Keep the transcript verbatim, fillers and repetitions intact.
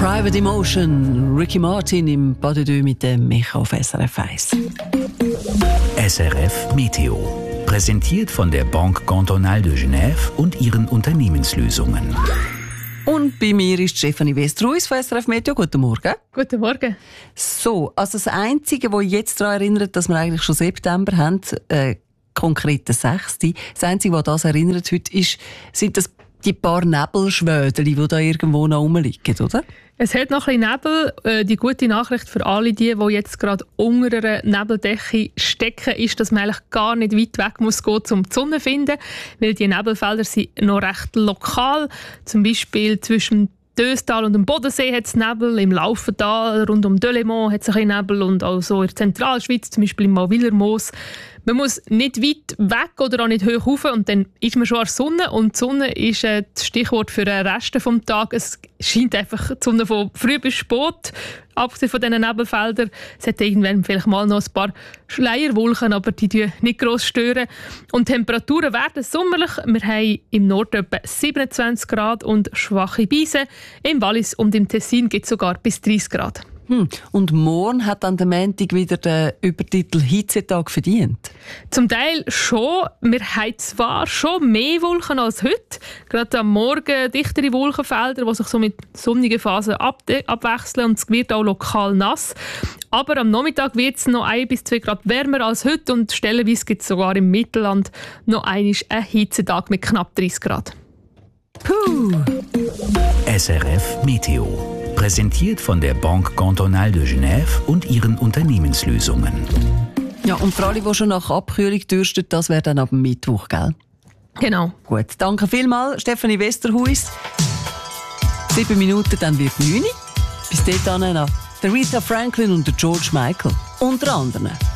Private Emotion, Ricky Martin im Pas de Deux mit dem Micha auf S R F eins. S R F Meteo. Präsentiert von der Banque Cantonale de Genève und ihren Unternehmenslösungen. Und bei mir ist Stefanie Westruis von S R F Meteo. Guten Morgen. Guten Morgen. So, also das Einzige, was jetzt daran erinnert, dass wir eigentlich schon September haben, äh, konkret der sechste Das Einzige, was das erinnert heute, ist, sind das die paar Nebelschwödeli, die da irgendwo noch rumliegen, oder? Es hat noch ein bisschen Nebel. Äh, die gute Nachricht für alle, die, die jetzt gerade unter einer Nebeldecke stecken, ist, dass man eigentlich gar nicht weit weg muss gehen, um die Sonne zu finden, weil die Nebelfelder sind noch recht lokal. Zum Beispiel zwischen Döstal und dem Bodensee hat es Nebel, im Laufental rund um Delémont hat es ein bisschen Nebel und auch so in der Zentralschweiz, zum Beispiel im Mauwillermoos. Man muss nicht weit weg oder auch nicht hoch rauf und dann ist man schon an der Sonne. Und die Sonne ist äh, das Stichwort für den Rest des Tages. Es scheint einfach die Sonne von früh bis spät, abgesehen von diesen Nebelfeldern. Es hat irgendwann vielleicht mal noch ein paar Schleierwolken, aber die stören nicht gross stören. Und die Temperaturen werden sommerlich. Wir haben im Norden etwa siebenundzwanzig Grad und schwache Brise. Im Wallis und im Tessin gibt es sogar bis dreißig Grad. Hm. Und morgen hat an der Montag wieder den Übertitel Hitzetag verdient? Zum Teil schon. Wir haben zwar schon mehr Wolken als heute. Gerade am Morgen dichtere Wolkenfelder, die sich so mit sonnigen Phasen abwechseln und es wird auch lokal nass. Aber am Nachmittag wird es noch ein bis zwei Grad wärmer als heute und stellenweise gibt es sogar im Mittelland noch einmal einen Hitzetag mit knapp dreißig Grad. Puh. S R F Meteo. Präsentiert von der Banque Cantonale de Genève und ihren Unternehmenslösungen. Ja, und für alle, die schon nach Abkühlung dürsten, das wäre dann ab dem Mittwoch, gell? Genau. Gut, danke vielmals, Stefanie Westerhuis. Sieben Minuten, dann wird neun. Bis dahin noch der Aretha Franklin und der George Michael. Unter anderem.